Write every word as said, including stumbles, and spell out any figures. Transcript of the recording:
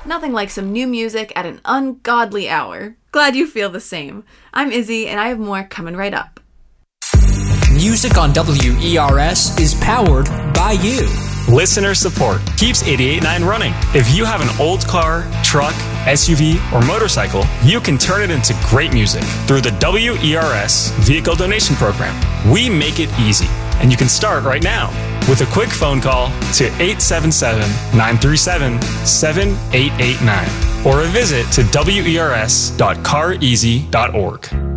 Nothing like some new music at an ungodly hour. Glad you feel the same. I'm Izzy, and I have more coming right up. Music on W E R S is powered by you. Listener support keeps eighty-eight point nine running. If you have an old car, truck, S U V, or motorcycle, you can turn it into great music through the W E R S Vehicle Donation Program. We make it easy, and you can start right now with a quick phone call to eight seven seven, nine three seven, seven eight eight nine or a visit to W E R S dot car easy dot org.